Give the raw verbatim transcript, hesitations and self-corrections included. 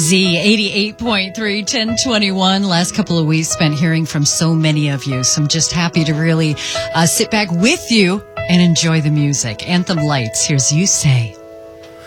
Z eighty-eight point three, ten twenty-one. Last couple of weeks spent hearing from so many of you. So I'm just happy to really uh, sit back with you and enjoy the music. Anthem Lights, here's You Say.